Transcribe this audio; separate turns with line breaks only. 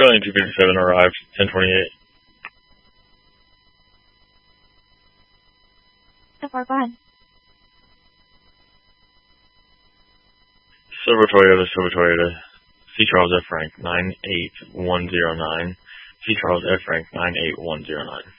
Australian 257 arrived, 1028.
So far, go ahead.
Silver Toyota. C. Charles F. Frank, 98109. C. Charles F. Frank, 98109.